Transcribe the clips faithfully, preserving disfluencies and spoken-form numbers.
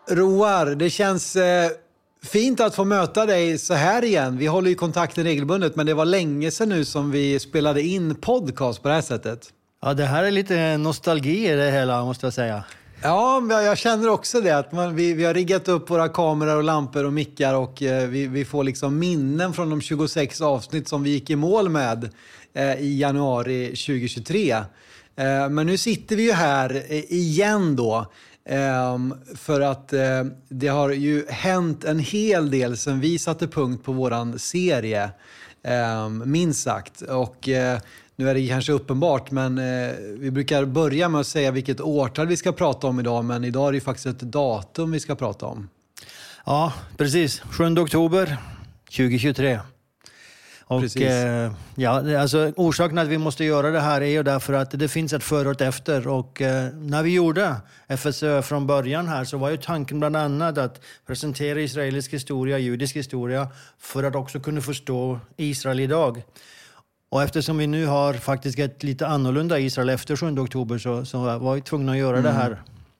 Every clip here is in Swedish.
Roar, det känns eh, fint att få möta dig så här igen. Vi håller ju kontakten regelbundet, men det var länge sedan nu som vi spelade in podcast på det här sättet. Ja, det här är lite nostalgi i det hela, måste jag säga. Ja, jag känner också det. Att man, vi, vi har riggat upp våra kameror och lampor och mickar och eh, vi, vi får liksom minnen från de tjugosex avsnitt som vi gick i mål med eh, i januari tjugohundratjugotre. Eh, men nu sitter vi ju här eh, igen då. Um, för att uh, det har ju hänt en hel del sen vi satte punkt på våran serie, um, minst sagt. Och uh, nu är det kanske uppenbart, men uh, vi brukar börja med att säga vilket årtal vi ska prata om idag, men idag är det ju faktiskt ett datum vi ska prata om. Ja, precis. sjunde oktober tjugohundratjugotre. Och eh, ja, alltså, orsaken att vi måste göra det här är ju därför att det finns ett före och ett efter. Och eh, när vi gjorde F S Ö från början här så var ju tanken bland annat att presentera israelisk historia, judisk historia, för att också kunna förstå Israel idag. Och eftersom vi nu har faktiskt ett lite annorlunda Israel efter sjunde oktober så, så var vi tvungna att göra mm. det här.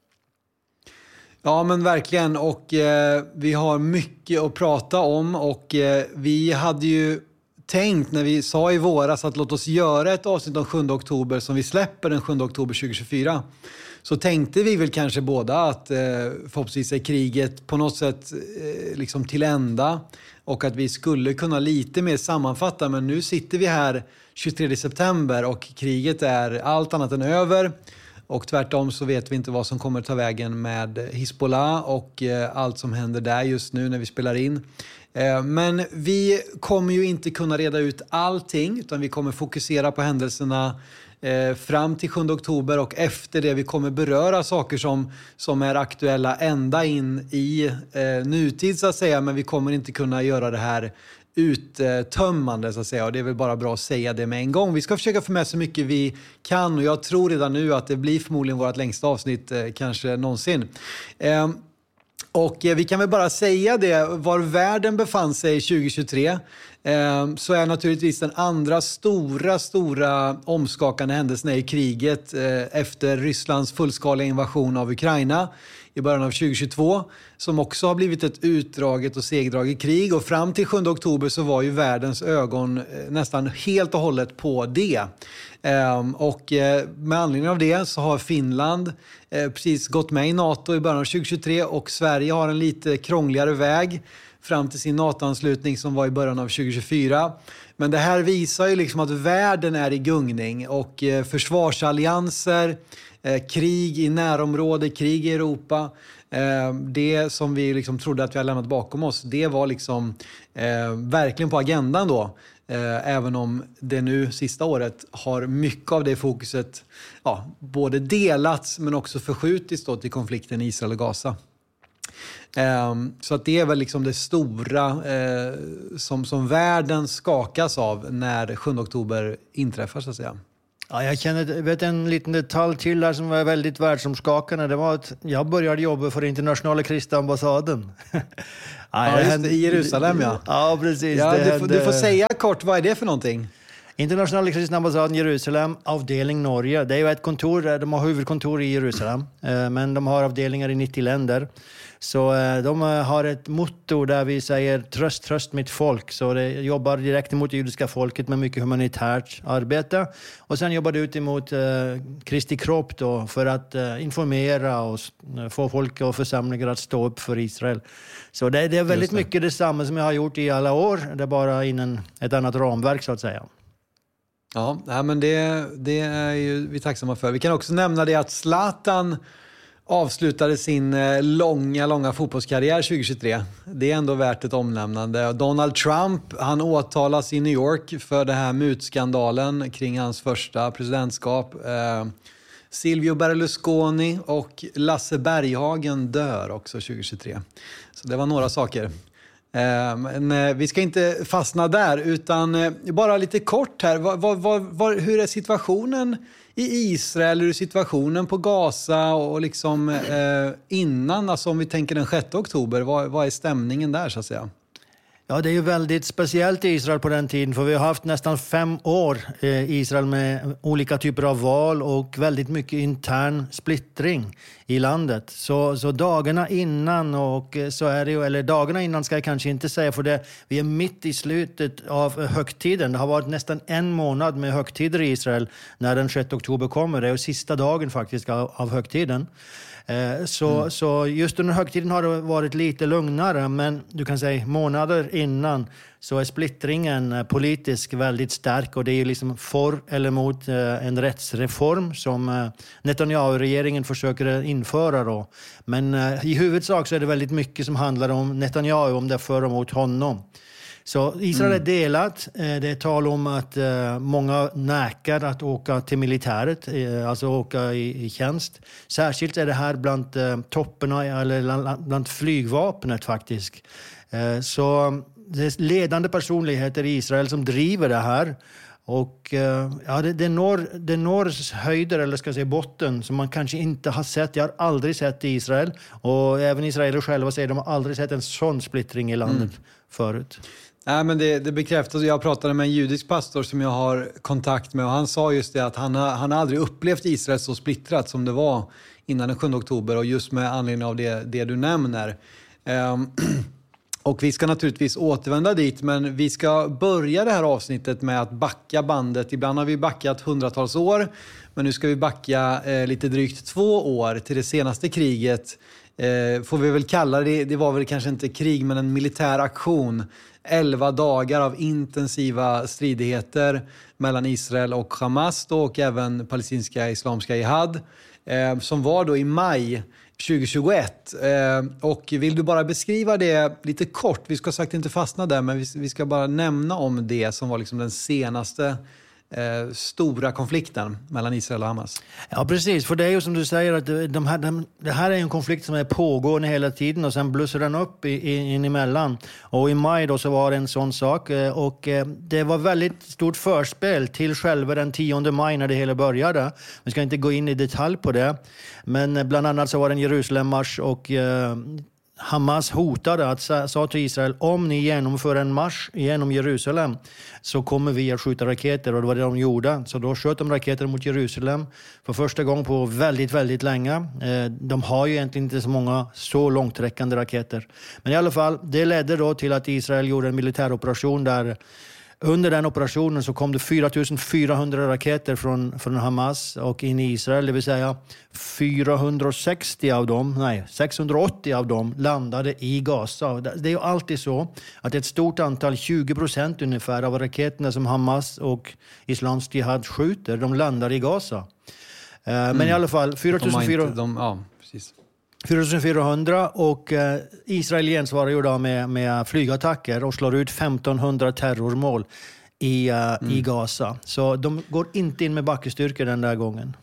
Ja, men verkligen. Och eh, vi har mycket att prata om och eh, vi hade ju tänkt när vi sa i våras att låt oss göra ett avsnitt om sjunde oktober som vi släpper den sjunde oktober tjugohundratjugofyra. Så tänkte vi väl kanske båda att eh, förhoppningsvis är kriget på något sätt eh, liksom till ända och att vi skulle kunna lite mer sammanfatta. Men nu sitter vi här tjugotredje september och kriget är allt annat än över. Och tvärtom så vet vi inte vad som kommer ta vägen med Hizbollah och eh, allt som händer där just nu när vi spelar in. Eh, men vi kommer ju inte kunna reda ut allting utan vi kommer fokusera på händelserna eh, fram till sjunde oktober och efter det vi kommer beröra saker som, som är aktuella ända in i eh, nutid så att säga, men vi kommer inte kunna göra det här uttömmande så att säga, och det är väl bara bra att säga det med en gång. Vi ska försöka få med så mycket vi kan och jag tror redan nu att det blir förmodligen vårt längsta avsnitt eh, kanske någonsin. Eh, och eh, vi kan väl bara säga det, var världen befann sig tjugohundratjugotre eh, så är naturligtvis den andra stora, stora omskakande händelsen i kriget eh, efter Rysslands fullskaliga invasion av Ukraina i början av tjugohundratjugotvå som också har blivit ett utdraget och segdraget krig och fram till sjunde oktober så var ju världens ögon nästan helt och hållet på det. Ehm, och eh, med anledning av det så har Finland eh, precis gått med i NATO i början av tjugohundratjugotre och Sverige har en lite krångligare väg fram till sin NATO-anslutning som var i början av tjugohundratjugofyra. Men det här visar ju liksom att världen är i gungning och eh, försvarsallianser, Eh, krig i närområde, krig i Europa. Eh, det som vi liksom trodde att vi hade lämnat bakom oss, det var liksom eh, verkligen på agendan då. Eh, även om det nu sista året har mycket av det fokuset ja, både delats men också förskjutits då till konflikten i Israel och Gaza. Eh, så att det är väl liksom det stora eh, som, som världen skakas av när sjunde oktober inträffar så att säga. Ja, jag känner, vet en liten detalj till här som var väldigt världsomskakande. Det var att jag började jobba för internationella kristna ambassaden. ja, ja, just det, i Jerusalem, ja. Ja, precis. Ja, det, du, får, det, du får säga kort, vad är det för någonting? Internationella kristna ambassaden Jerusalem, avdelning Norge. Det är ju ett kontor, de har huvudkontor i Jerusalem, men de har avdelningar i nittio länder. Så de har ett motto där vi säger tröst, tröst mitt folk. Så det jobbar direkt emot det judiska folket med mycket humanitärt arbete. Och sen jobbar det ut emot eh, Kristi kropp då för att eh, informera och få folk och församlingar att stå upp för Israel. Så det, det är väldigt det. mycket detsamma som jag har gjort i alla år. Det är bara inom ett annat ramverk så att säga. Ja, men det, det är ju vi tacksamma för. Vi kan också nämna det att Zlatan avslutade sin långa, långa fotbollskarriär tjugohundratjugotre. Det är ändå värt ett omnämnande. Donald Trump, han åtalas i New York för det här mutskandalen kring hans första presidentskap. Eh, Silvio Berlusconi och Lasse Berghagen dör också tjugohundratjugotre. Så det var några saker. Eh, men vi ska inte fastna där utan eh, bara lite kort här. Var, var, var, var, hur är situationen i Israel, hur är situationen på Gaza och liksom eh, innan, alltså om vi tänker den sjätte oktober, vad, vad är stämningen där så att säga? Ja, det är ju väldigt speciellt i Israel på den tiden, för vi har haft nästan fem år i Israel med olika typer av val och väldigt mycket intern splittring i landet. Så, så dagarna innan, och så är det ju, eller dagarna innan ska jag kanske inte säga, för det, vi är mitt i slutet av högtiden. Det har varit nästan en månad med högtider i Israel när den sjätte oktober kommer. Det är ju sista dagen faktiskt av, av högtiden. Så, mm. så just under högtiden har det varit lite lugnare, men du kan säga månader innan så är splittringen politiskt väldigt stark, och det är liksom för eller mot en rättsreform som Netanyahu-regeringen försöker införa då. Men i huvudsak så är det väldigt mycket som handlar om Netanyahu, om det är för och mot honom. Så Israel är delat. Det är tal om att många näkar att åka till militäret, alltså åka i, i tjänst. Särskilt är det här bland topparna, eller bland flygvapnet faktiskt. Så det är ledande personligheter i Israel som driver det här. Och ja, det, det, når, det når höjder, eller ska jag säga botten, som man kanske inte har sett. Jag har aldrig sett i Israel. Och även israeler själva säger att de har aldrig sett en sån splittring i landet mm. förut. Nej, men det, det bekräftas. Jag pratade med en judisk pastor som jag har kontakt med, och han sa just det att han har, han har aldrig upplevt Israel så splittrat som det var innan den sjunde oktober, och just med anledning av det, det du nämner. Um, och vi ska naturligtvis återvända dit, men vi ska börja det här avsnittet med att backa bandet. Ibland har vi backat hundratals år, men nu ska vi backa eh, lite drygt två år till det senaste kriget. Eh, får vi väl kalla det, det var väl kanske inte krig, men en militär aktion. Elva dagar av intensiva stridigheter mellan Israel och Hamas då, och även palestinska islamiska jihad, eh, som var då i maj tjugohundratjugoett. Eh, och vill du bara beskriva det lite kort? Vi ska sagt inte fastna där, men vi, vi ska bara nämna om det som var liksom den senaste Eh, stora konflikten mellan Israel och Hamas. Ja, precis. För det är ju som du säger att de här, de, det här är en konflikt som är pågående hela tiden, och sen blussar den upp i, i, in emellan. Och i maj då så var det en sån sak, och eh, det var väldigt stort förspel till själva den tionde maj när det hela började. Vi ska inte gå in i detalj på det, men bland annat så var det en Jerusalemmarsch, och eh, Hamas hotade att sa till Israel, om ni genomför en marsch genom Jerusalem så kommer vi att skjuta raketer, och det var det de gjorde. Så då sköt de raketer mot Jerusalem för första gången på väldigt, väldigt länge. De har ju egentligen inte så många så långträckande raketer. Men i alla fall, det ledde då till att Israel gjorde en militäroperation där. Under den operationen så kom det fyra tusen fyrahundra raketer från, från Hamas och in i Israel. Det vill säga fyrahundrasextio av dem, nej, sexhundraåttio av dem landade i Gaza. Det är ju alltid så att ett stort antal, tjugo procent ungefär av raketerna som Hamas och Islamsk jihad skjuter, de landar i Gaza. Mm. Men i alla fall, fyra tusen fyrahundra... De, ja, precis. fyra tusen fyrahundra, och eh, Israel gensvarar ju då med, med flygattacker och slår ut femtonhundra terrormål i, uh, mm. i Gaza. Så de går inte in med backestyrkor den där gången.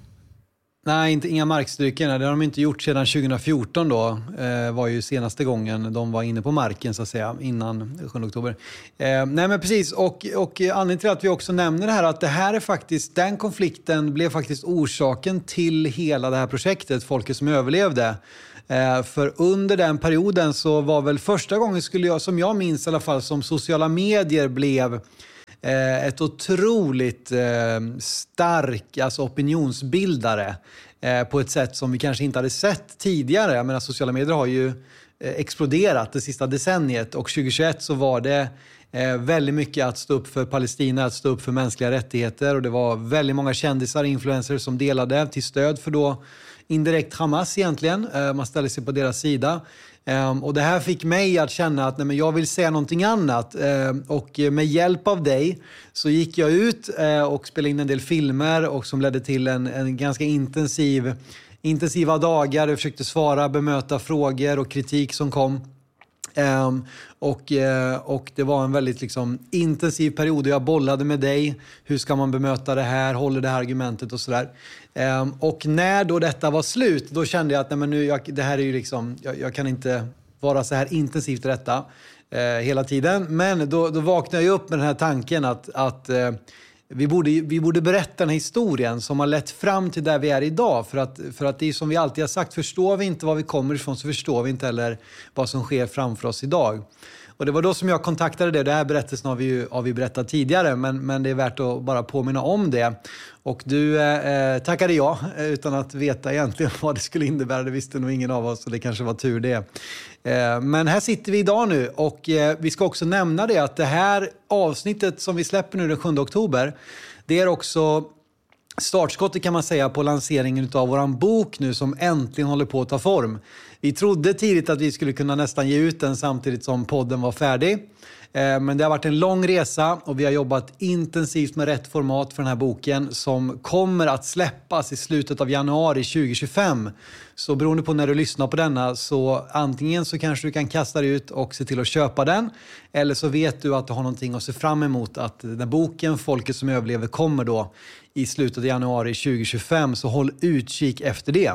Nej, inte, inga markstyrkor. Det har de inte gjort sedan tjugohundrafjorton då. Eh, var ju senaste gången de var inne på marken så att säga, innan sjunde oktober. Eh, nej men precis, och, och anledningen till att vi också nämner det här, att det här är faktiskt, den konflikten blev faktiskt orsaken till hela det här projektet, Folket som överlevde. Eh, för under den perioden så var väl första gången, skulle jag, som jag minns i alla fall, som sociala medier blev Eh, ett otroligt eh, stark alltså opinionsbildare eh, på ett sätt som vi kanske inte hade sett tidigare. Jag menar, sociala medier har ju eh, exploderat det sista decenniet, och tjugohundratjugoett så var det eh, väldigt mycket att stå upp för Palestina, att stå upp för mänskliga rättigheter, och det var väldigt många kändisar, influencers som delade till stöd för då indirekt Hamas egentligen. Eh, man ställde sig på deras sida. Um, och det här fick mig att känna att nej, men jag vill säga någonting annat. Um, och med hjälp av dig så gick jag ut uh, och spelade in en del filmer, och som ledde till en, en ganska intensiv, intensiva dagar. Jag försökte svara, bemöta frågor och kritik som kom. Um, och, uh, och det var en väldigt liksom, intensiv period. Jag bollade med dig. Hur ska man bemöta det här? Håller det här argumentet och sådär. Um, och när då detta var slut, då kände jag att nej, men nu, jag, det här är ju liksom, jag, jag kan inte vara så här intensivt i detta uh, hela tiden. Men då, då vaknade jag upp med den här tanken att, att uh, vi, borde, vi borde berätta den här historien som har lett fram till där vi är idag. För att, för att det är som vi alltid har sagt, förstår vi inte var vi kommer ifrån så förstår vi inte heller vad som sker framför oss idag. Och det var då som jag kontaktade det. Det här berättelsen har vi ju har vi berättat tidigare, men, men det är värt att bara påminna om det. Och du eh, tackade ja utan att veta egentligen vad det skulle innebära. Det visste nog ingen av oss, och det kanske var tur det. Eh, men här sitter vi idag nu, och eh, vi ska också nämna det att det här avsnittet som vi släpper nu den sjunde oktober, det är också startskottet kan man säga på lanseringen av våran bok nu som äntligen håller på att ta form. Vi trodde tidigt att vi skulle kunna nästan ge ut den samtidigt som podden var färdig. Men det har varit en lång resa och vi har jobbat intensivt med rätt format för den här boken som kommer att släppas i slutet av januari tjugo tjugofem. Så beroende på när du lyssnar på denna, så antingen så kanske du kan kasta dig ut och se till att köpa den, eller så vet du att du har någonting att se fram emot, att när boken Folket som överlever kommer då i slutet av januari tjugo tjugofem, så håll utkik efter det.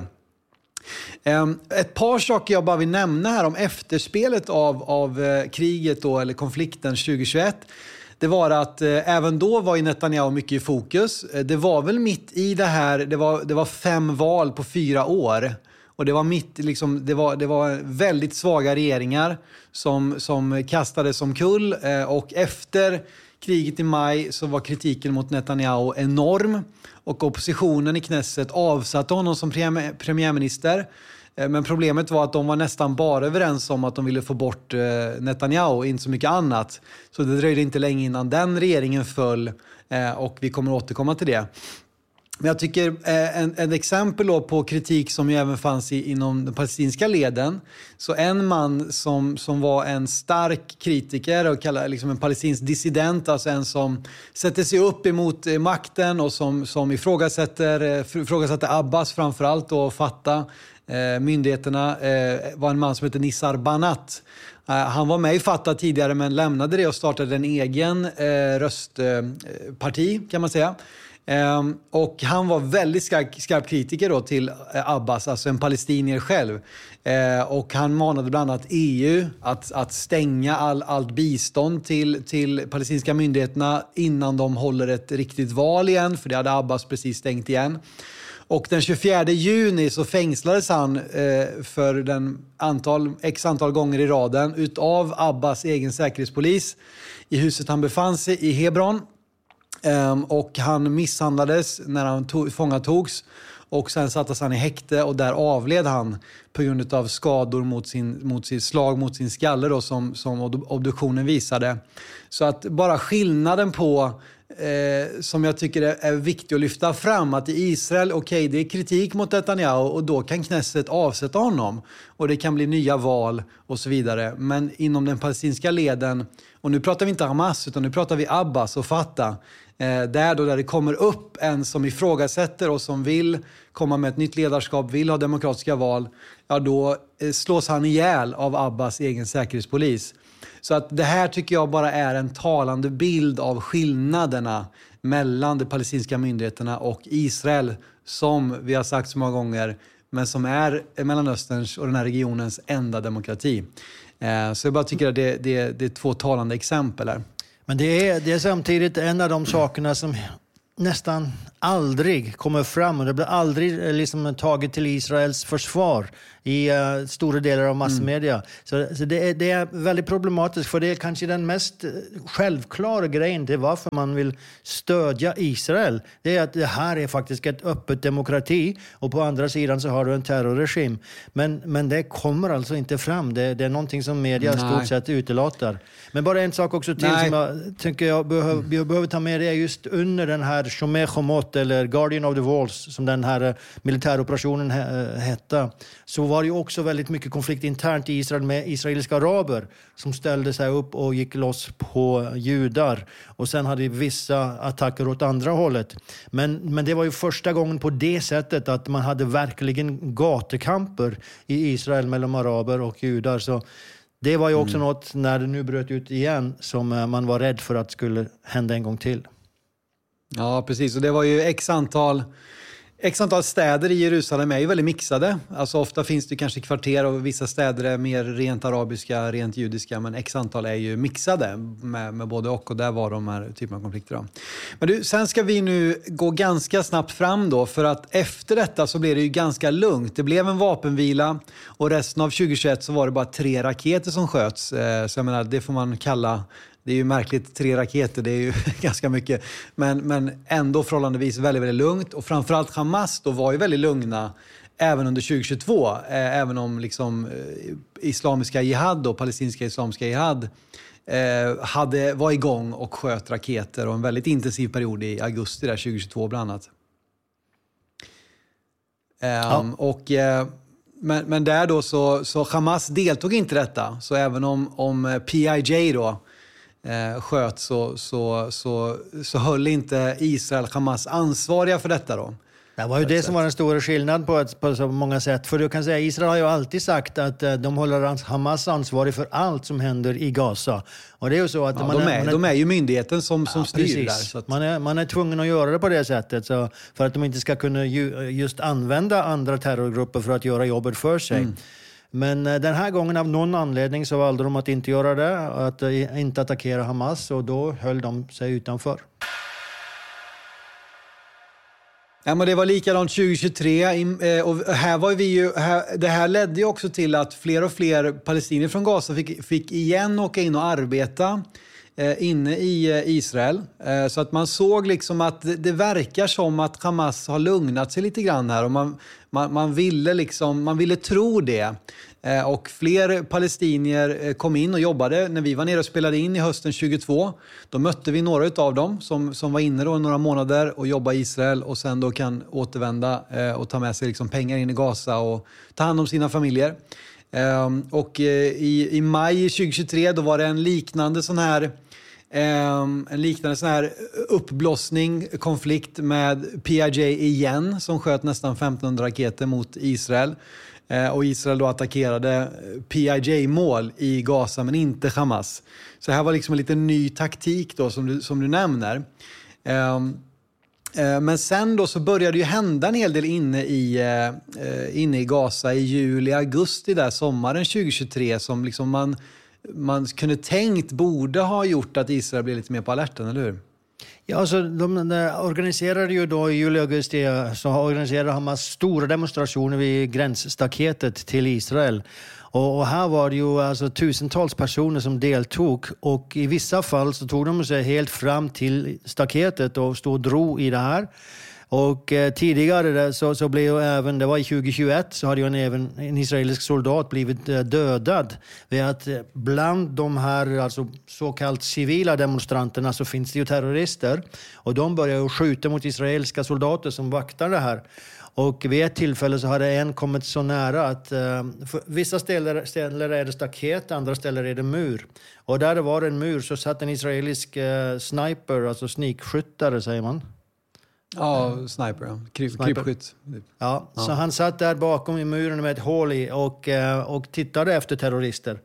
Um, ett par saker jag bara vill nämna här om efterspelet av, av uh, kriget då, eller konflikten tjugo tjugoett. Det var att uh, även då var ju Netanyahu mycket i fokus. Uh, det var väl mitt i det här, det var, det var fem val på fyra år. Och det var mitt, liksom, det var, det var väldigt svaga regeringar som, som kastades omkull. Uh, och efter kriget i maj så var kritiken mot Netanyahu enorm. Och oppositionen i Knesset avsatte honom som premiärminister. Men problemet var att de var nästan bara överens om att de ville få bort Netanyahu, inte så mycket annat. Så det dröjde inte länge innan den regeringen föll, och vi kommer återkomma till det. Men jag tycker en, en exempel då på kritik som ju även fanns i, inom den palestinska leden. Så en man som, som var en stark kritiker och kallar liksom en palestinsk dissident, alltså en som sätter sig upp emot makten och som, som ifrågasätter, ifrågasätter Abbas framförallt och Fatah, eh, myndigheterna, eh, var en man som heter Nissar Banat. Eh, han var med i Fatah tidigare men lämnade det och startade en egen eh, röstparti eh, kan man säga. Um, och han var väldigt skarp, skarp kritiker då till uh, Abbas, alltså en palestinier själv. Uh, och han manade bland annat E U att, att stänga all, allt bistånd till, till palestinska myndigheterna innan de håller ett riktigt val igen, för det hade Abbas precis stängt igen. Och den tjugofjärde juni så fängslades han uh, för den antal, x antal gånger i raden utav Abbas egen säkerhetspolis i huset han befann sig i Hebron. Um, och han misshandlades när han to- fångatogs, och sen sattes han i häkte och där avled han på grund av skador mot sin, mot sin slag mot sin skalle då, som, som obduktionen visade. Så att bara skillnaden på eh, som jag tycker är, är viktigt att lyfta fram, att i Israel, okej, okay, det är kritik mot Netanyahu och då kan Knesset avsätta honom och det kan bli nya val och så vidare. Men inom den palestinska leden, och nu pratar vi inte Hamas utan nu pratar vi Abbas och Fatah, Eh, där då där det kommer upp en som ifrågasätter och som vill komma med ett nytt ledarskap, vill ha demokratiska val, ja då eh, slås han ihjäl av Abbas egen säkerhetspolis. Så att det här tycker jag bara är en talande bild av skillnaderna mellan de palestinska myndigheterna och Israel, som vi har sagt så många gånger, men som är Mellanösterns och den här regionens enda demokrati. Eh, så jag bara tycker att det, det, det är två talande exempel här. Men det är, det är samtidigt en av de sakerna som nästan aldrig kommer fram, och det blir aldrig liksom taget till Israels försvar i uh, stora delar av massmedia. Mm. Så, så det, är, det är väldigt problematiskt, för det är kanske den mest självklara grejen till varför man vill stödja Israel. Det är att det här är faktiskt ett öppet demokrati, och på andra sidan så har du en terrorregim. Men, men det kommer alltså inte fram. Det, det är någonting som media Nej. stort sett utelåter. Men bara en sak också till Nej. som jag tänker jag behöver, mm. jag behöver ta med, det är just under den här Shomer Chomot, eller Guardian of the Walls, som den här militäroperationen hette, så var det ju också väldigt mycket konflikt internt i Israel med israeliska araber som ställde sig upp och gick loss på judar. Och sen hade vissa attacker åt andra hållet. Men, men det var ju första gången på det sättet att man hade verkligen gatekamper i Israel mellan araber och judar. Så det var ju också mm. något, när det nu bröt ut igen, som man var rädd för att skulle hända en gång till. Ja, precis. Och det var ju x antal X antal städer i Jerusalem är ju väldigt mixade. Alltså ofta finns det kanske kvarter och vissa städer är mer rent arabiska, rent judiska. Men X antal är ju mixade med, med både och. Och där var de här typerna av konflikter då. Men du, sen ska vi nu gå ganska snabbt fram då. För att efter detta så blev det ju ganska lugnt. Det blev en vapenvila. Och resten av tjugohundratjugoett så var det bara tre raketer som sköts. Så jag menar, det får man kalla... Det är ju märkligt, tre raketer, det är ju ganska mycket. Men, men ändå förhållandevis väldigt, väldigt lugnt. Och framförallt Hamas då var ju väldigt lugna även under tjugohundratjugotvå. Eh, även om liksom, eh, islamiska jihad och palestinska islamiska jihad eh, hade, var igång och sköt raketer. Och en väldigt intensiv period i augusti där, tjugohundratjugotvå bland annat. Eh, ja. Och... Eh, men, men där då så, så Hamas deltog inte i detta. Så även om, om P I J då Eh, sköt så, så, så, så höll inte Israel Hamas ansvariga för detta då. Det var ju det som var den stora skillnaden på, ett, på så många sätt. För du kan säga, Israel har ju alltid sagt att eh, de håller Hamas ansvarig för allt som händer i Gaza. Och det är ju så att ja, man, de, är, är, man är, de är ju myndigheten som, som ja, styr precis. där. Så att... man, är, man är tvungen att göra det på det sättet så, för att de inte ska kunna ju, just använda andra terrorgrupper för att göra jobbet för sig. Mm. Men den här gången av någon anledning så valde de att inte göra det, att inte attackera Hamas, och då höll de sig utanför. Ja, men det var likadant tjugohundratjugotre och här var vi ju, här, det här ledde ju också till att fler och fler palestinier från Gaza fick, fick igen åka in och arbeta eh, inne i Israel. Eh, så att man såg liksom att det, det verkar som att Hamas har lugnat sig lite grann här och man, man, man, ville, liksom, man ville tro det. Eh, och fler palestinier kom in och jobbade. När vi var nere och spelade in i hösten tjugohundratjugotvå, då mötte vi några av dem som, som var inne då några månader och jobbade i Israel och sen då kan återvända eh, och ta med sig liksom pengar in i Gaza och ta hand om sina familjer. Eh, och eh, i, i maj tjugohundratjugotre då var det en liknande sån här eh, en liknande sån här uppblossning, konflikt med P I J igen som sköt nästan femtonhundra raketer mot Israel. Och Israel då attackerade P I J-mål i Gaza men inte Hamas. Så det här var liksom en lite ny taktik då som du, som du nämner. Men sen då så började det ju hända en hel del inne i, inne i Gaza i juli, augusti där sommaren tjugohundratjugotre som liksom man, man kunde tänkt borde ha gjort att Israel blev lite mer på alerten, eller hur? Ja, alltså de, de organiserade ju då i juli augusti så organiserade Hamas stora demonstrationer vid gränsstaketet till Israel. Och, och här var det ju alltså tusentals personer som deltog och i vissa fall så tog de sig helt fram till staketet och stod och drog i det här. Och eh, tidigare så, så blev ju även, det var i tjugohundratjugoett, så hade ju en, även en israelisk soldat blivit eh, dödad. Vid att eh, bland de här alltså, så kallat civila demonstranterna så finns det ju terrorister. Och de börjar ju skjuta mot israeliska soldater som vaktar det här. Och vid ett tillfälle så hade en kommit så nära att eh, vissa ställen, ställen är det staket, andra ställen är det mur. Och där det var en mur så satt en israelisk eh, sniper, alltså snikskyttare säger man. Ja, sniper, ja. Kryp, krypskytt. Ja, ja, så han satt där bakom i muren med ett hål i och, och tittade efter terrorister.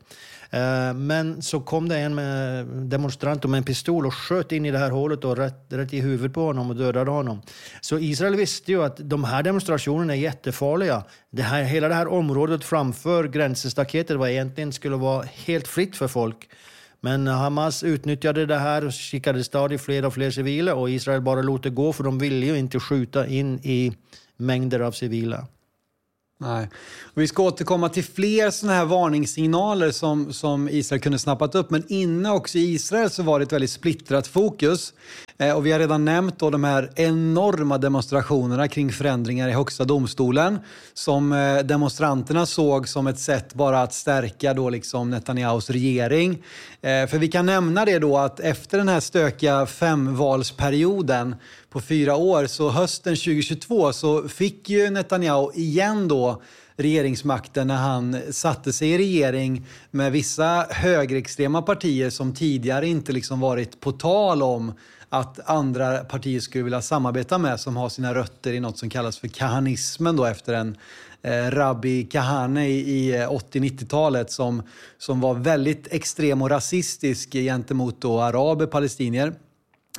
Men så kom det en med demonstrant med en pistol och sköt in i det här hålet och rätt, rätt i huvudet på honom och dödade honom. Så Israel visste ju att de här demonstrationerna är jättefarliga. Det här, hela det här området framför gränsstaketet var egentligen skulle vara helt fritt för folk. Men Hamas utnyttjade det här och skickade stadigt fler och fler civila och Israel bara låter gå för de ville ju inte skjuta in i mängder av civila. Nej. Och vi ska återkomma till fler såna här varningssignaler som, som Israel kunde snappat upp. Men inne också i Israel så var det ett väldigt splittrat fokus. Eh, och vi har redan nämnt då de här enorma demonstrationerna kring förändringar i högsta domstolen. Som eh, demonstranterna såg som ett sätt bara att stärka då liksom Netanyahus regering. Eh, för vi kan nämna det då att efter den här stökiga femvalsperioden på fyra år så hösten tjugohundratjugotvå så fick ju Netanyahu igen då regeringsmakten när han satte sig i regering med vissa högerextrema partier som tidigare inte liksom varit på tal om att andra partier skulle vilja samarbeta med, som har sina rötter i något som kallas för kahanismen då efter en eh, Rabbi Kahane i, i åttio-nittiotalet som, som var väldigt extrem och rasistisk gentemot då araber, palestinier.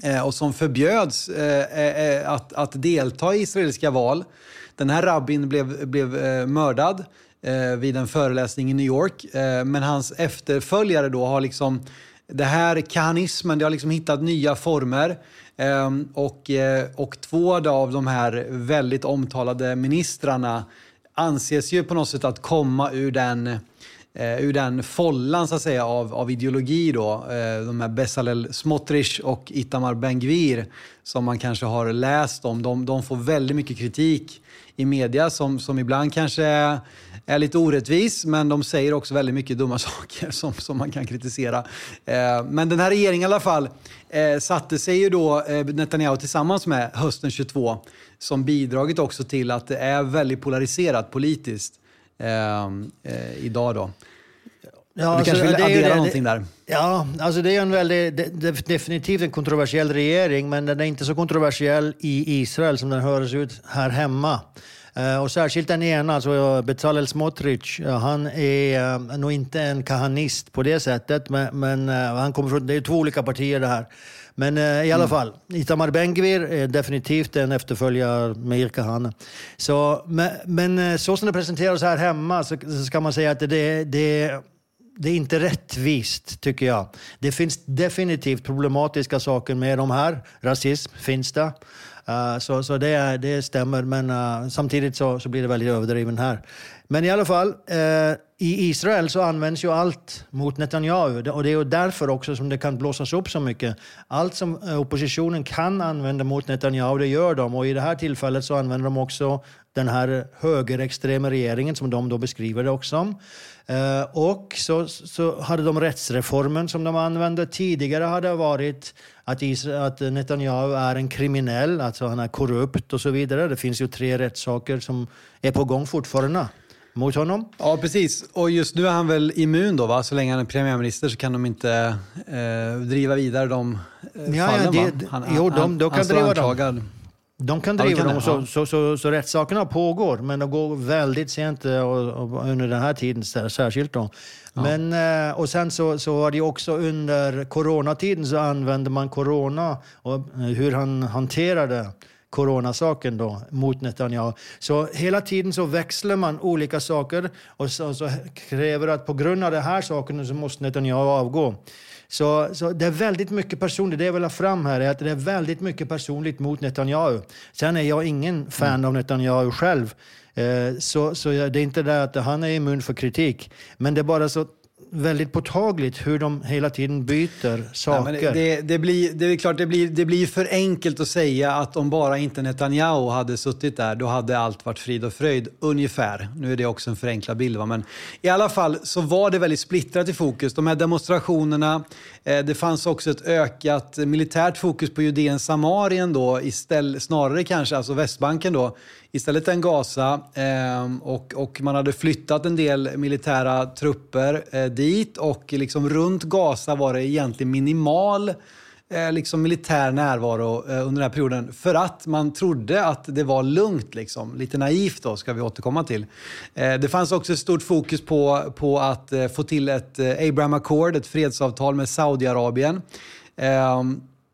eh, och som förbjöds eh, eh, att, att delta i israeliska val. Den här rabbin blev, blev eh, mördad eh, vid en föreläsning i New York. Eh, men hans efterföljare då har liksom, det här kahanismen, det har liksom hittat nya former. Eh, och, eh, och två av de här väldigt omtalade ministrarna anses ju på något sätt att komma ur den, eh, ur den follan så att säga av, av ideologi då. Eh, de här Bezalel Smotrich och Itamar Ben-Gvir som man kanske har läst om. De, de får väldigt mycket kritik i media som, som ibland kanske är, är lite orättvis, men de säger också väldigt mycket dumma saker som, som man kan kritisera. Eh, men den här regeringen i alla fall eh, satte sig ju då eh, Netanyahu tillsammans med hösten tjugotvå som bidragit också till att det är väldigt polariserat politiskt eh, eh, idag då. Ja, du alltså, kanske vill addera det, någonting där? Ja, alltså det är en väldigt, det, definitivt en kontroversiell regering, men den är inte så kontroversiell i Israel som den hörs ut här hemma. Uh, och särskilt den ena, alltså Bezalel Smotrich, uh, han är uh, nog inte en kahanist på det sättet, men, men uh, han kommer från, det är två olika partier det här. Men uh, i alla mm. fall, Itamar Ben-Gvir är definitivt en efterföljare Meir Kahane. Så, men, men så som det presenteras här hemma så, så ska man säga att det, det Det är inte rättvist, tycker jag. Det finns definitivt problematiska saker med de här. Rasism finns det. Uh, så så det, det stämmer, men uh, samtidigt så, så blir det väldigt överdriven här. Men i alla fall, uh, i Israel så används ju allt mot Netanyahu. Och det är ju därför också som det kan blåsas upp så mycket. Allt som oppositionen kan använda mot Netanyahu, det gör de. Och i det här tillfället så använder de också den här högerextrema regeringen som de då beskriver det också. Uh, och så, så hade de rättsreformen som de använde. Tidigare hade det varit att, Israel, att Netanyahu är en kriminell, alltså han är korrupt och så vidare. Det finns ju tre rättssaker som är på gång fortfarande mot honom. Ja, precis. Och just nu är han väl immun då, va? Så länge han är premiärminister så kan de inte eh, driva vidare de eh, ja, fallen, ja, va? det, Han, jo, de, han, de kan han driva anklagad. dem. De kan driva ja, kan dem, så, ja. så, så, så, så rättssakerna pågår, men de går väldigt sent och, och under den här tiden särskilt då. Ja. Men, och sen så, så var det också under coronatiden så använde man corona och hur han hanterade coronasaken då mot Netanyahu. Så hela tiden så växlar man olika saker och så, så kräver att på grund av det här saken så måste Netanyahu avgå. Så, så det är väldigt mycket personligt, det jag vill ha fram här är att det är väldigt mycket personligt mot Netanyahu. Sen är jag ingen fan mm. av Netanyahu själv. Eh, så, så det är inte det att han är immun för kritik. Men det är bara så väldigt påtagligt hur de hela tiden byter saker. Nej, men det, det, blir, det är klart, det blir, det blir för enkelt att säga att om bara inte Netanyahu hade suttit där, då hade allt varit frid och fröjd, ungefär. Nu är det också en förenklad bild, va? Men i alla fall så var det väldigt splittrat i fokus. De här demonstrationerna, eh, det fanns också ett ökat militärt fokus på Judeen Samarien då, istället, snarare kanske, alltså Västbanken då, istället än Gaza, eh, och, och man hade flyttat en del militära trupper eh, dit och liksom runt Gaza var det egentligen minimal eh, liksom militär närvaro eh, under den här perioden för att man trodde att det var lugnt, liksom. Lite naivt då ska vi återkomma till. Eh, det fanns också ett stort fokus på, på att eh, få till ett eh, Abraham Accord, ett fredsavtal med Saudiarabien. Eh,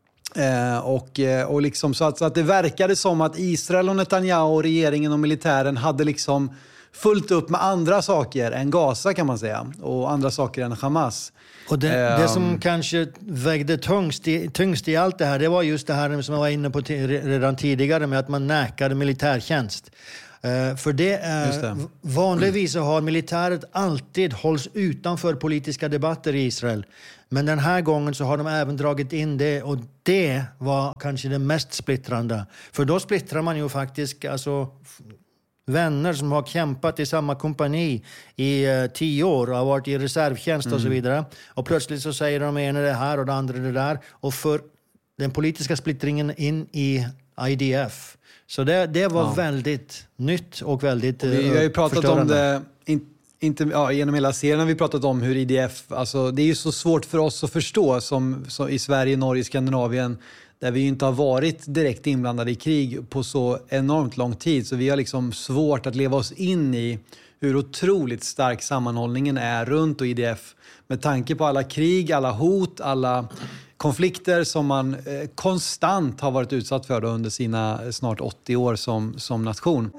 Eh, och, och liksom så att, så att det verkade som att Israel och Netanyahu och regeringen och militären hade liksom fullt upp med andra saker än Gaza, kan man säga, och andra saker än Hamas. Och det, eh, det som kanske vägde tyngst i, tyngst i allt det här, det var just det här som jag var inne på t- redan tidigare med att man näkade militärtjänst. Uh, för det är det. Vanligtvis så har militäret alltid hålls utanför politiska debatter i Israel. Men den här gången så har de även dragit in det, och det var kanske det mest splittrande. För då splittrar man ju faktiskt alltså, vänner som har kämpat i samma kompani i uh, tio år och har varit i reservtjänst mm. och så vidare. Och plötsligt så säger de ena det här och det andra det där. Och för den politiska splittringen in i I D F. Så det, det var ja. väldigt nytt och väldigt och vi har ju pratat om det in, inte, ja, genom hela serien har vi pratat om hur I D F, alltså det är ju så svårt för oss att förstå som, som i Sverige, Norge, Skandinavien, där vi ju inte har varit direkt inblandade i krig på så enormt lång tid. Så vi har liksom svårt att leva oss in i hur otroligt stark sammanhållningen är runt I D F med tanke på alla krig, alla hot, alla konflikter som man eh, konstant har varit utsatt för då under sina snart åttio år som, som nation.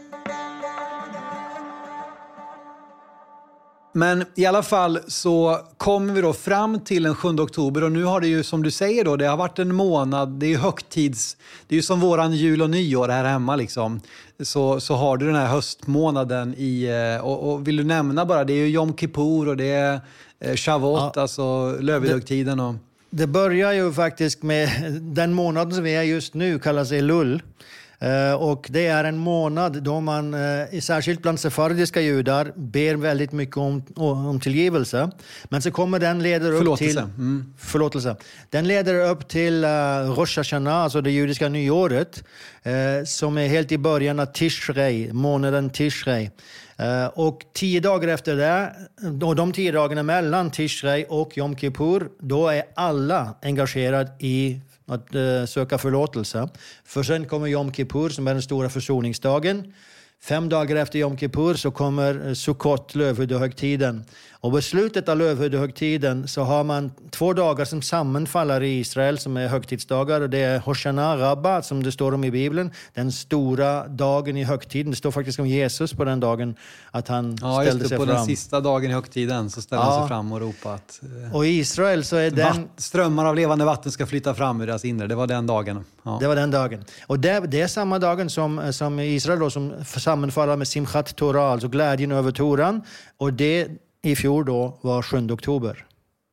Men i alla fall så kommer vi då fram till den sjunde oktober och nu har det ju, som du säger då, det har varit en månad, det är ju högtids, det är ju som våran jul och nyår här hemma liksom. Så, så har du den här höstmånaden i, och, och vill du nämna bara, det är ju Yom Kippur och det är Shavuot, ja, alltså lövidhögtiden och... Det börjar ju faktiskt med den månaden som vi är just nu, kallas Elul. Uh, och det är en månad då man, uh, särskilt bland sefardiska judar, ber väldigt mycket om, om tillgivelse. Men så kommer den leder upp förlåtelse. till... Mm. Förlåtelse. Den leder upp till uh, Rosh Hashanah, alltså det judiska nyåret, uh, som är helt i början av Tishrei, månaden Tishrei. Uh, och tio dagar efter det, och de tio dagarna mellan Tishrei och Yom Kippur, då är alla engagerade i att uh, söka förlåtelse. För sen kommer Yom Kippur som är den stora försoningsdagen. Fem dagar efter Yom Kippur så kommer Sukkot, lövhyddohögtiden. Och på slutet av lövhyddohögtiden så har man två dagar som sammanfaller i Israel som är högtidsdagar. Och det är Hoshana Rabba som det står om i Bibeln. Den stora dagen i högtiden. Det står faktiskt om Jesus på den dagen att han ja, ställde sig på fram. Den sista dagen i högtiden så ställde ja. han sig fram och ropade att eh, och i Israel så är den... strömmar av levande vatten ska flytta fram ur deras inre. Det var den dagen. Ja. Det var den dagen. Och det, det är samma dagen som, som Israel då, som sammanfaller med Simchat Torah, alltså glädjen över Toran. Och det i fjol då var sjunde oktober.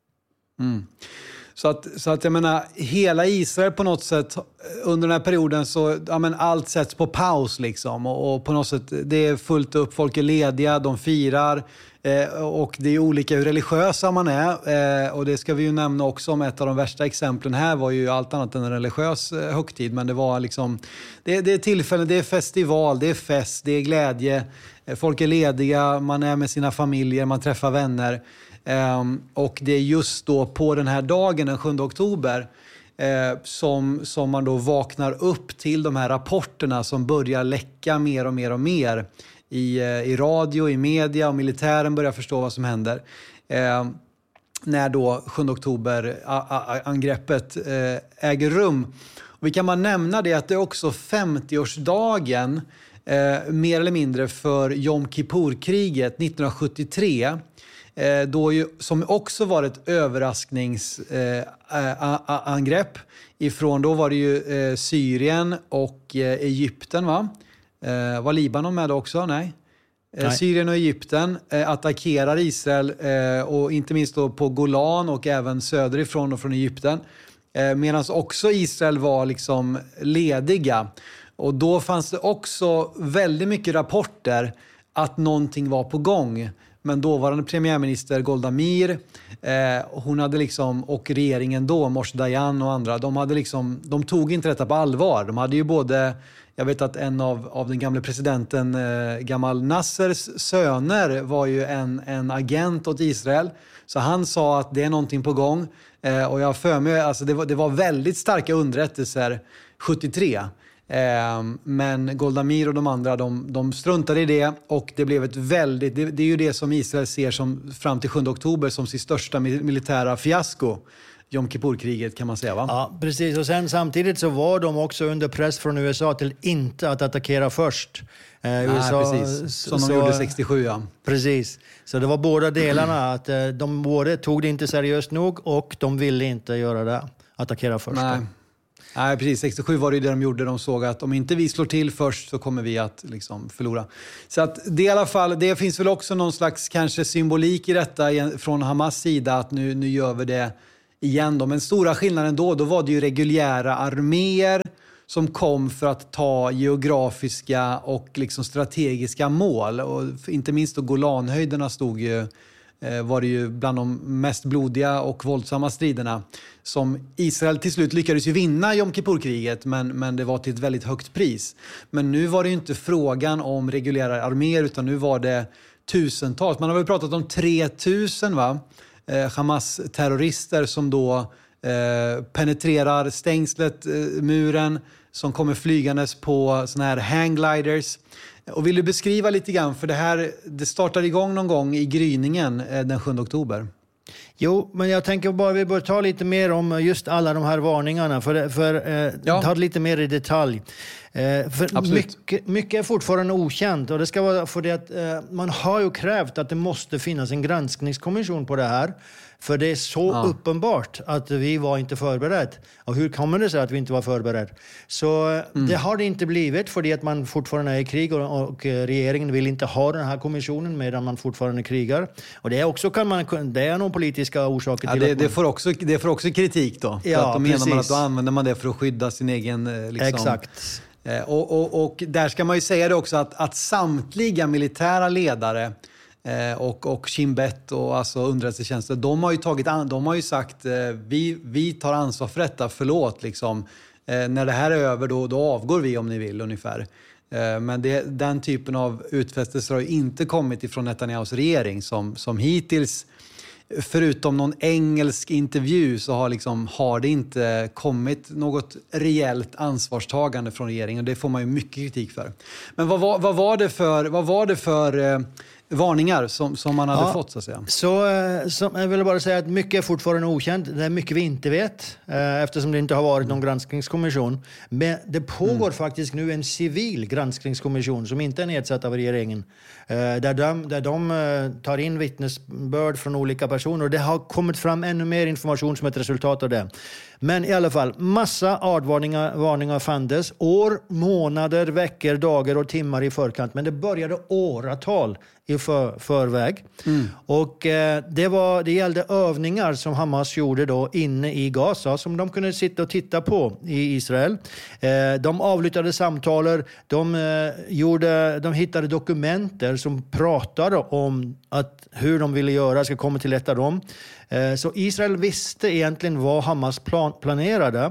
Mm. Så att, så att jag menar, hela Israel på något sätt under den här perioden så, ja men allt sätts på paus liksom. Och, och på något sätt, det är fullt upp, folk är lediga, de firar. Eh, och det är olika hur religiösa man är. Eh, och det ska vi ju nämna också om ett av de värsta exemplen här var ju allt annat än en religiös eh, högtid. Men det var liksom, det, det är tillfällen, det är festival, det är fest, det är glädje. Eh, folk är lediga, man är med sina familjer, man träffar vänner. Um, och det är just då på den här dagen, den sjunde oktober, eh, som, som man då vaknar upp till de här rapporterna som börjar läcka mer och mer och mer i, eh, i radio, i media, och militären börjar förstå vad som händer. Eh, när då sjunde oktober-angreppet eh, äger rum. Och vi kan bara nämna det att det är också femtioårsdagen eh, mer eller mindre för Yom Kippur-kriget nittonhundrasjuttiotre. Då ju, som också var ett överraskningsangrepp eh, ifrån, då var det ju eh, Syrien och eh, Egypten, va? Eh, var Libanon med också? Nej. Eh, Nej. Syrien och Egypten eh, attackerar Israel eh, och inte minst då på Golan och även söderifrån och från Egypten. Eh, Medan också Israel var liksom lediga. Och då fanns det också väldigt mycket rapporter att någonting var på gång. Men dåvarande premiärminister Golda Meir, eh, hon hade liksom, och regeringen då, Moshe Dayan och andra, de, hade liksom, de tog inte detta på allvar. De hade ju både, jag vet att en av, av den gamla presidenten eh, Gamal Nassers söner var ju en, en agent åt Israel. Så han sa att det är någonting på gång. Eh, och jag för mig, alltså det var, det var väldigt starka underrättelser sjuttiotre. Eh, men Golda Meir och de andra, de, de struntade i det, och det blev ett väldigt, det, det är ju det som Israel ser som fram till sjunde oktober som sitt största militära fiasko, Yom Kippur-kriget, kan man säga, va? Ja, precis. Och sen samtidigt så var de också under press från U S A till inte att attackera först. Eh, U S A, ja, precis. Som så, de gjorde sextiosju, ja. Precis. Så det var båda delarna, att eh, de både tog det inte seriöst nog och de ville inte göra det, attackera först. Nej. Nej, precis. sextiosju var det ju det de gjorde. De såg att om inte vi slår till först så kommer vi att liksom förlora. Så att det i alla fall, det finns väl också någon slags kanske symbolik i detta från Hamas sida, att nu, nu gör vi det igen då. Men stora skillnaden då, då var det ju reguljära arméer som kom för att ta geografiska och liksom strategiska mål. Och inte minst då Golanhöjderna stod ju, var det ju bland de mest blodiga och våldsamma striderna som Israel till slut lyckades ju vinna Yom Kippur-kriget, men, men det var till ett väldigt högt pris. Men nu var det ju inte frågan om reguljära arméer, utan nu var det tusentals. Man har väl pratat om tre tusen, va? Eh, Hamas-terrorister som då eh, penetrerar stängslet, eh, muren, som kommer flygandes på såna här hanggliders. Och vill du beskriva lite grann, för det här, det startar igång någon gång i gryningen den sjunde oktober? Jo, men jag tänker bara vi bör ta lite mer om just alla de här varningarna. För, för eh, ja. ta lite mer i detalj. Eh, för mycket, mycket är fortfarande okänt. Och det ska vara för det att eh, man har ju krävt att det måste finnas en granskningskommission på det här. För det är så ja. uppenbart att vi var inte förberedd. Och hur kommer det sig att vi inte var förberedd? Så mm. det har det inte blivit för att man fortfarande är i krig och, och regeringen vill inte ha den här kommissionen medan man fortfarande krigar. Och det är också kan man det är någon politiska orsaker ja, till det, att man... det får också det får också kritik då. För ja, att då menar precis. man att då använder man det för att skydda sin egen liksom. Exakt. Och, och, och där ska man ju säga det också att, att samtliga militära ledare och, och Shin Bet och alltså underrättelsetjänster, de har ju tagit de har ju sagt vi, vi tar ansvar för detta, förlåt liksom. När det här är över då, då avgår vi om ni vill ungefär. Men det, den typen av utfästelser har ju inte kommit ifrån Netanyahus regering som, som hittills, förutom någon engelsk intervju så har, liksom, har det inte kommit något reellt ansvarstagande från regeringen. Det får man ju mycket kritik för. Men vad var, vad var det för, vad var det för eh, varningar som, som man hade ja, fått så att säga? Så, så jag vill bara säga att mycket är fortfarande okänt. Det är mycket vi inte vet eh, eftersom det inte har varit någon granskningskommission. Men det pågår mm. faktiskt nu en civil granskningskommission som inte är nedsatt av regeringen. Eh, där de, där de eh, tar in vittnesbörd från olika personer. Och det har kommit fram ännu mer information som ett resultat av det. Men i alla fall, massa advarningar varningar fanns. År, månader, veckor, dagar och timmar i förkant. Men det började åratal i för, förväg. Mm. Och eh, det, var, det gällde övningar som Hamas gjorde då inne i Gaza som de kunde sitta och titta på i Israel. Eh, de avlyttade samtaler, de, eh, gjorde, de hittade dokumenter som pratade om att hur de ville göra ska komma till rätta dem. Eh, så Israel visste egentligen vad Hamas plan, planerade.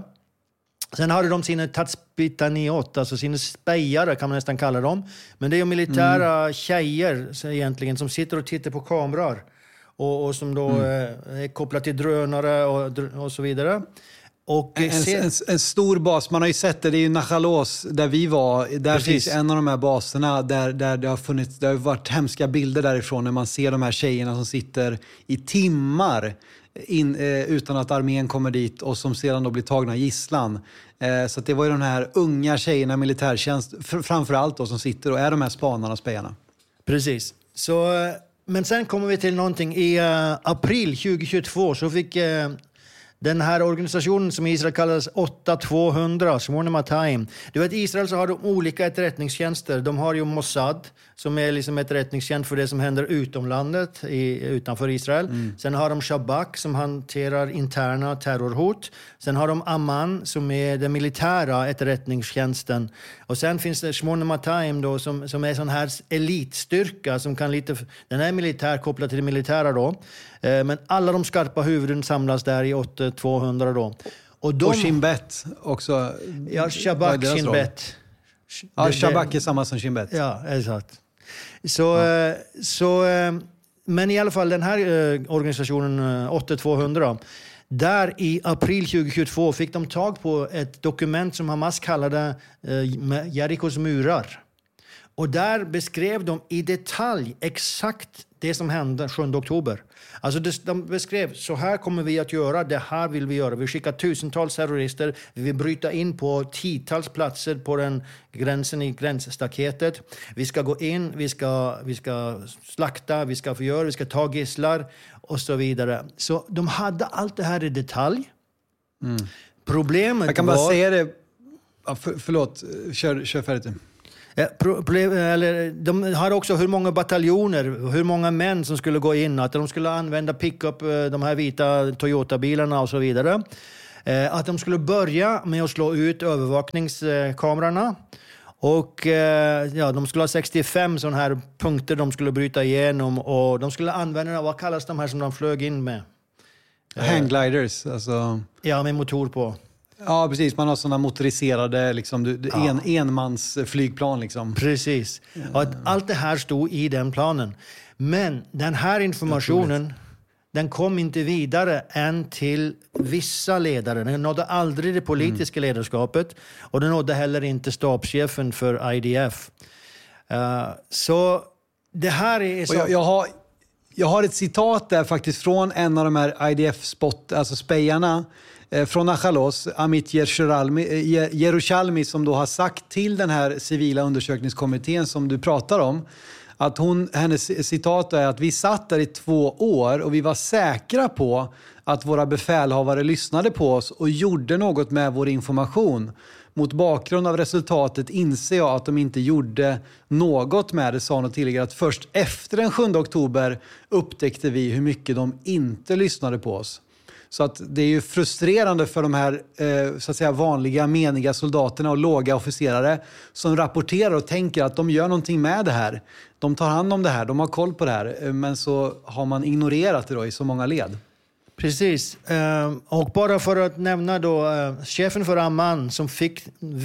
Sen hade de sina tatspitaniot, alltså sina spejare kan man nästan kalla dem. Men det är ju militära mm. tjejer så egentligen som sitter och tittar på kameror. Och, och som då mm. är kopplade till drönare och, och så vidare. Och en, se... en, en stor bas, man har ju sett det, det är ju Nachalos där vi var. Där Precis. Finns en av de här baserna där, där det har funnits, det har varit hemska bilder därifrån när man ser de här tjejerna som sitter i timmar In, eh, utan att armén kommer dit och som sedan då blir tagna gisslan. Eh, så att det var ju de här unga tjejerna i militärtjänst fr- framförallt då som sitter och är de här spanarna och spejarna. Precis. Så, men sen kommer vi till någonting. I uh, april tjugohundratjugotvå så fick uh, den här organisationen som Israel kallas åtta tvåhundra, Shmona Matayim. Du vet, Israel så har de olika etterrättningstjänster. De har ju Mossad som är liksom etterrättningstjänst för det som händer utomlandet i, utanför Israel. Mm. Sen har de Shabak som hanterar interna terrorhot. Sen har de Amman som är den militära etterrättningstjänsten. Och sen finns det Shmona Matayim då som, som är sån här elitstyrka som kan lite, den är militär kopplad till det militära då. Eh, men alla de skarpa huvuden samlas där i åtta tvåhundra då. Och, de, och Shin Bet också. Ja, Shabak, Shin Bet. Ja, Shabak är samma som Shin Bet. Ja, exakt. Så, ja. så, men i alla fall den här organisationen åtta tvåhundra, där i april tjugohundratjugotvå fick de tag på ett dokument som Hamas kallade Jerikos murar. Och där beskrev de i detalj exakt det som hände sjunde oktober. Alltså de beskrev, så här kommer vi att göra, det här vill vi göra. Vi skickar tusentals terrorister, vi vill bryta in på tiotals platser på den gränsen i gränsstaketet. Vi ska gå in, vi ska, vi ska slakta, vi ska förgöra, vi ska ta gisslar och så vidare. Så de hade allt det här i detalj. Mm. Problemet var... Jag kan bara var... säga det... Ja, för, förlåt, kör, kör färdigt. Eller, de hade också hur många bataljoner, hur många män som skulle gå in, att de skulle använda pick-up, de här vita Toyota-bilarna och så vidare. Att de skulle börja med att slå ut övervakningskamerorna. Och ja, de skulle ha sextiofem sådana här punkter de skulle bryta igenom. Och de skulle använda, vad kallas de här som de flög in med? Hanggliders, alltså... Ja, med motor på. Ja, precis. Man har sådana motoriserade liksom, du, ja. en, enmansflygplan. Liksom. Precis. Och att allt det här stod i den planen. Men den här informationen, den kom inte vidare än till vissa ledare. Den nådde aldrig det politiska mm. ledarskapet. Och den nådde heller inte stabschefen för I D F. Uh, så det här är... Så... Jag, jag har... jag har ett citat där faktiskt från en av de här I D F-spot, alltså spejarna eh, från Achalos, Amit Yerushalmi, som då har sagt till den här civila undersökningskommittén som du pratar om, att hon, hennes citat är att vi satt där i två år och vi var säkra på att våra befälhavare lyssnade på oss och gjorde något med vår information. Mot bakgrund av resultatet inser jag att de inte gjorde något med det, sa hon och tillägger att först efter den sjunde oktober upptäckte vi hur mycket de inte lyssnade på oss. Så att det är ju frustrerande för de här eh, så att säga vanliga, meniga soldaterna och låga officerare som rapporterar och tänker att de gör någonting med det här. De tar hand om det här, de har koll på det här, men så har man ignorerat det då i så många led. Precis. Och bara för att nämna då, chefen för Amman som fick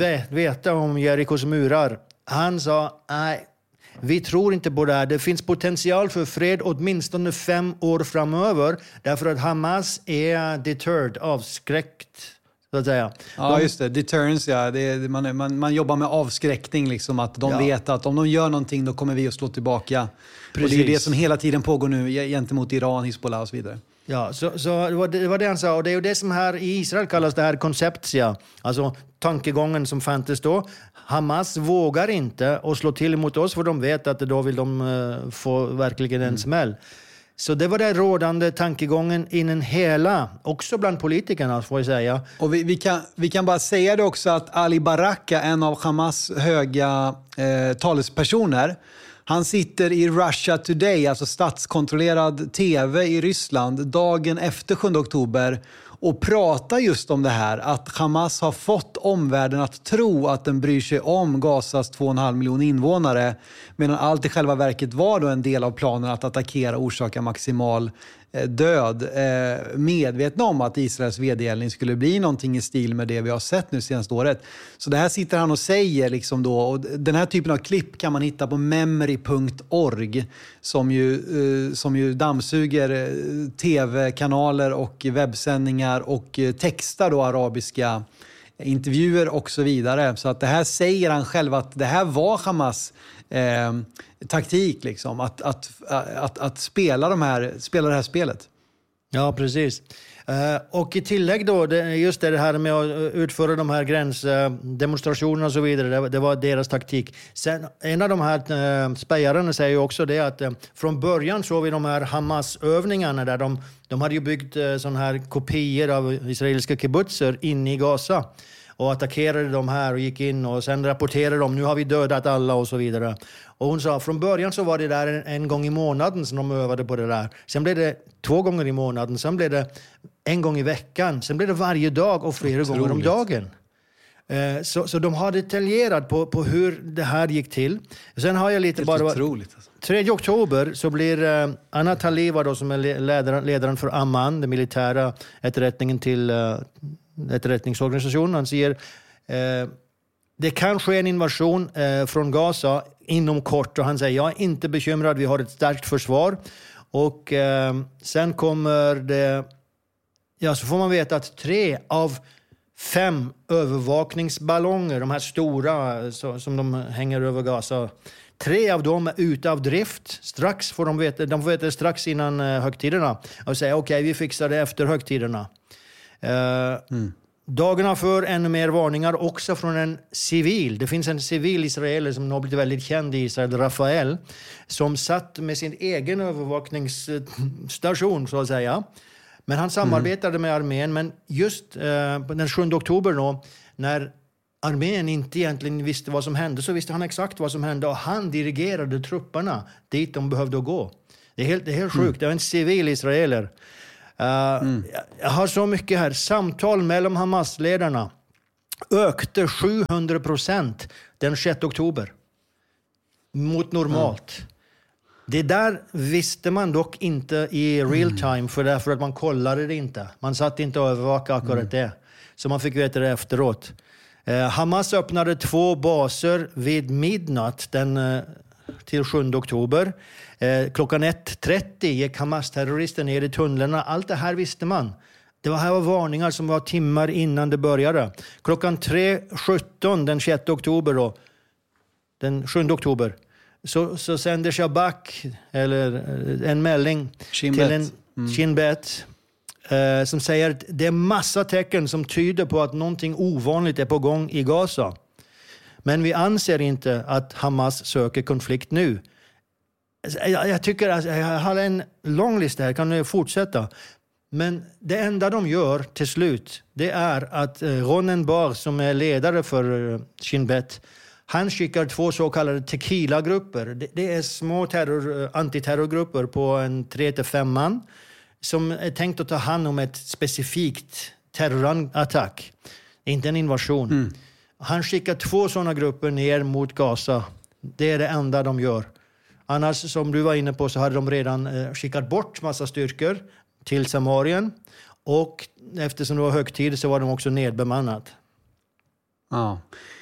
veta om Jerikos murar, han sa, nej, vi tror inte på det här. Det finns potential för fred åtminstone fem år framöver, därför att Hamas är deterred, avskräckt, så att säga. Ja, just det. Deterrence, ja. Det är, man, man, man jobbar med avskräckning, liksom, att de ja. vet att om de gör någonting då kommer vi att slå tillbaka. Precis. Och det är det som hela tiden pågår nu gentemot Iran, Hizbollah och så vidare. Ja, så, så det, var det, det var det han sa. Och det är ju det som här i Israel kallas det här konceptia. Alltså tankegången som fanns då. Hamas vågar inte att slå till mot oss för de vet att då vill de uh, få verkligen en mm. smäll. Så det var den rådande tankegången inom hela, också bland politikerna får jag säga. Och vi, vi, kan, vi kan bara säga det också att Ali Baraka, en av Hamas höga eh, talespersoner, han sitter i Russia Today, alltså statskontrollerad tv i Ryssland, dagen efter sjunde oktober och pratar just om det här, att Hamas har fått omvärlden att tro att den bryr sig om Gazas två och en halv miljon invånare, medan allt i själva verket var då en del av planen att attackera och orsaka maximal död, medvetna om att Israels vedergällning skulle bli någonting i stil med det vi har sett nu senaste året. Så det här sitter han och säger liksom då, och den här typen av klipp kan man hitta på memory punkt org som ju, som ju dammsuger tv-kanaler och webbsändningar och textar då arabiska intervjuer och så vidare. Så att det här säger han själv att det här var Hamas eh, taktik liksom, att, att, att, att spela, de här, spela det här spelet. Ja, precis. Uh, och i tillägg då, det, just det här med att utföra de här gränsdemonstrationerna och så vidare, det, det var deras taktik. Sen, en av de här uh, spejarna säger ju också det att uh, från början såg vi de här Hamas-övningarna där de, de hade ju byggt uh, sådana här kopior av israeliska kibbutzer inne i Gaza och attackerade de här och gick in och sen rapporterade de, nu har vi dödat alla och så vidare. Och hon sa, från början så var det där en, en gång i månaden som de övade på det där. Sen blev det två gånger i månaden, sen blev det en gång i veckan. Sen blev det varje dag och flera Otroligt. gånger om dagen. Eh, så, så de har detaljerat på, på hur det här gick till. Sen har jag lite Helt bara... Otroligt. Alltså. tredje oktober så blir eh, Anna Taliva då, som är ledaren, ledaren för Amman, den militära efterrättningen till eh, efterrättningsorganisationen. Han säger... Eh, Det kan ske en invasion eh, från Gaza inom kort och han säger jag är inte bekymrad, vi har ett starkt försvar. Och eh, sen kommer det, ja så får man veta att tre av fem övervakningsballonger, de här stora så, som de hänger över Gaza, tre av dem är ute av drift. Strax får de veta, de får veta strax innan eh, högtiderna och säger okej okay, vi fixar det efter högtiderna. Eh, mm. Dagarna för ännu mer varningar också från en civil. Det finns en civil israeler som har blivit väldigt känd i Israel, Rafael, som satt med sin egen övervakningsstation så att säga. Men han samarbetade mm. med armén. Men just eh, den sjunde oktober då, när armén inte egentligen visste vad som hände, så visste han exakt vad som hände och han dirigerade trupperna dit de behövde gå. Det är helt, det är helt sjukt. Mm. Det var en civil israeler. Uh, mm. Jag har så mycket här. Samtal mellan Hamas-ledarna ökade sjuhundra procent den sjätte oktober mot normalt. Mm. Det där visste man dock inte i real time mm. för därför att man kollade det inte. Man satt inte och övervakade akkurat mm. det. Så man fick veta det efteråt. Uh, Hamas öppnade två baser vid midnatt den uh, till sjunde oktober. Eh, klockan ett trettio gick Hamas-terrorister ner i tunnlarna. Allt det här visste man. Det var här var varningar som var timmar innan det började. Klockan tre sjutton den sjätte oktober då, den sjunde oktober, så, så sänder Shabak eller en melding Shin till Bet. en Mm. Shin Bet eh, som säger att det är massa tecken som tyder på att någonting ovanligt är på gång i Gaza. Men vi anser inte att Hamas söker konflikt nu. Jag, jag tycker att jag har en lång lista här, kan du fortsätta? Men det enda de gör till slut, det är att eh, Ronen Bar, som är ledare för eh, Shin Bet, han skickar två så kallade tequila-grupper. Det, det är små terror, antiterrorgrupper på en tre till fem man som är tänkt att ta hand om ett specifikt terrorattack. Inte en invasion. Mm. Han skickar två sådana grupper ner mot Gaza. Det är det enda de gör. Annars, som du var inne på, så hade de redan eh, skickat bort massa styrkor till Samarien. Och eftersom det var högtid så var de också nedbemannat. Ja.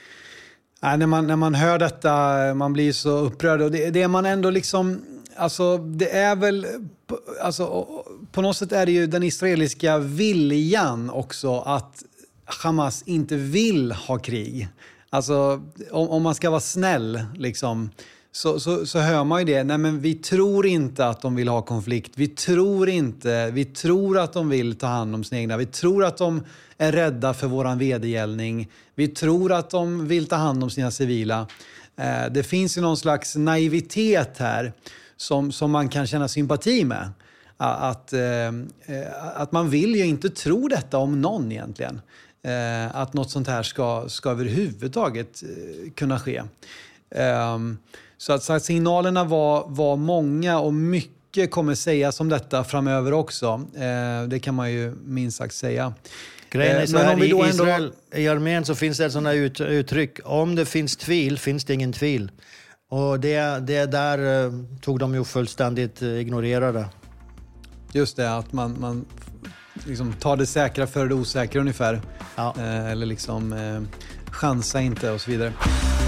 Ja, när, man, när man hör detta, man blir så upprörd. Och det, det är man ändå liksom... Alltså, det är väl... Alltså, på något sätt är det ju den israeliska viljan också att Hamas inte vill ha krig. Alltså, om, om man ska vara snäll, liksom... Så, så, så hör man ju det. Nej, men vi tror inte att de vill ha konflikt. Vi tror inte. Vi tror att de vill ta hand om sina egna. Vi tror att de är rädda för våran vedergällning. Vi tror att de vill ta hand om sina civila. Eh, det finns ju någon slags naivitet här som, som man kan känna sympati med. Att, eh, att man vill ju inte tro detta om någon egentligen. Eh, att något sånt här ska, ska överhuvudtaget eh, kunna ske. Um, så att, så att signalerna var, var många och mycket kommer sägas om detta framöver också. Uh, det kan man ju minst sagt säga. Grejen är uh, så men här, om vi då i ändå... Israel, i armén så finns det sådana ut, uttryck. Om det finns tvil finns det ingen tvil. Och det, det där uh, tog de ju fullständigt uh, ignorerade. Just det, att man, man liksom tar det säkra för det osäkra ungefär. Ja. Uh, eller liksom uh, chansa inte och så vidare.